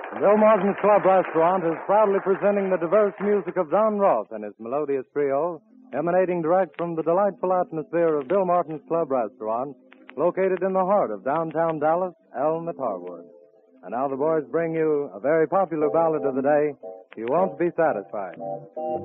Bill Martin's Club Restaurant is proudly presenting the diverse music of John Ross and his melodious trio, emanating direct from the delightful atmosphere of Bill Martin's Club Restaurant, located in the heart of downtown Dallas, Elm at Harwood. And now the boys bring you a very popular ballad of the day, You Won't Be Satisfied.